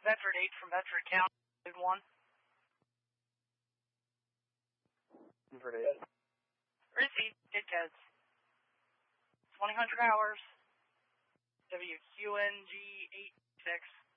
Bedford 8 from Bedford County, 1. Bedford 8. Receipt, Dickheads. 2000 hours. WQNG 86.